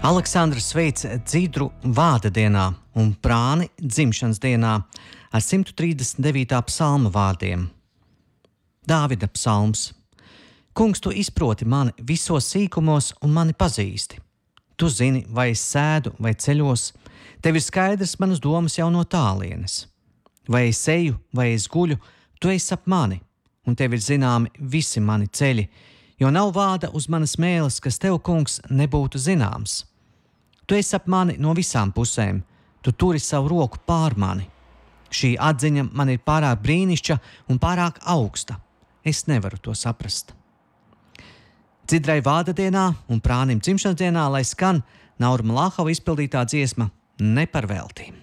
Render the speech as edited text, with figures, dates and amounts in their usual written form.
Aleksandrs sveic Dzidru vārda dienā un Prāni dzimšanas dienā ar 139. psalma vārdiem. Dāvida psalms. Kungs, tu izproti mani visos sīkumos un mani pazīsti. Tu zini, vai es sēdu vai ceļos, tev ir skaidrs manas domas jau no tālienes. Vai es eju, vai es guļu, tu esi ap mani, un tev ir zināmi visi mani ceļi, jo nav vārda uz manas mēles, kas tev, kungs, nebūtu zināms. Tu esi ap mani no visām pusēm, tu turi savu roku pār mani. Šī atziņa man ir pārāk brīnišķa un pārāk augsta. Es nevaru to saprast. Dzidrai vārda dienā un Prānim dzimšanas dienā, lai skan Naura Malahova izpildītā dziesma Ne par velti.